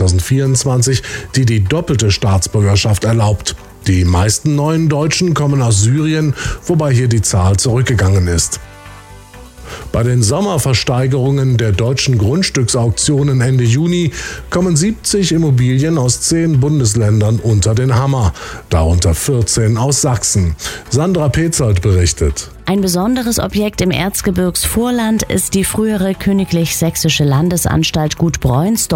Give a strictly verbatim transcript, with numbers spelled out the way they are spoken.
zweitausendvierundzwanzig, die die doppelte Staatsbürgerschaft erlaubt. Die meisten neuen Deutschen kommen aus Syrien, wobei hier die Zahl zurückgegangen ist. Bei den Sommerversteigerungen der deutschen Grundstücksauktionen Ende Juni kommen siebzig Immobilien aus zehn Bundesländern unter den Hammer, darunter vierzehn aus Sachsen. Sandra Petzold berichtet. Ein besonderes Objekt im Erzgebirgsvorland ist die frühere Königlich Sächsische Landesanstalt Gut Breunsdorf.